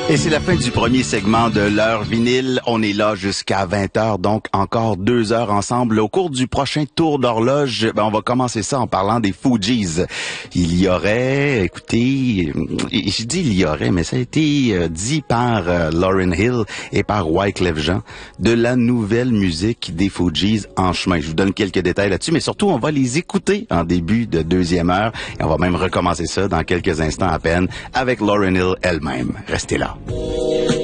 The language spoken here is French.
Et c'est la fin du premier segment de l'heure vinyle. On est là jusqu'à 20h, donc encore 2 heures ensemble. Au cours du prochain tour d'horloge, on va commencer ça en parlant des Fugees. Il y aurait, écoutez, je dis il y aurait, mais ça a été dit par Lauryn Hill et par Wyclef Jean, de la nouvelle musique des Fugees en chemin. Je vous donne quelques détails là-dessus, mais surtout, on va les écouter en début de deuxième heure. Et on va même recommencer ça dans quelques instants à peine avec Lauryn Hill elle-même. Restez là.